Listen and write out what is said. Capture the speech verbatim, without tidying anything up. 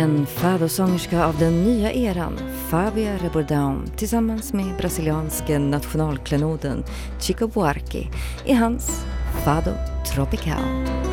En fadosångerska av den nya eran, Fábia Rebordão, tillsammans med brasilianske nationalklenoden Chico Buarque i hans Fado Tropical.